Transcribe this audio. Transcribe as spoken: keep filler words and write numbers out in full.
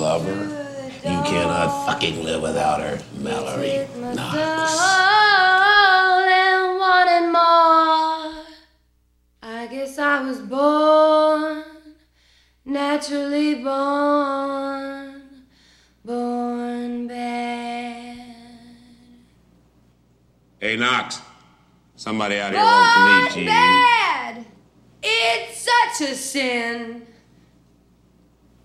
love her? You cannot fucking live without her, Mallory Knox. And wanted more. I guess I was born, naturally born, born bad. Hey, Knox. Somebody out here wants to meet you. Born bad! It's such a sin.